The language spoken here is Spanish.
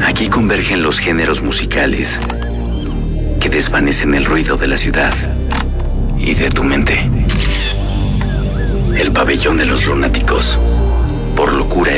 Aquí convergen los géneros musicales que desvanecen el ruido de la ciudad y de tu mente. El pabellón de los lunáticos, por locura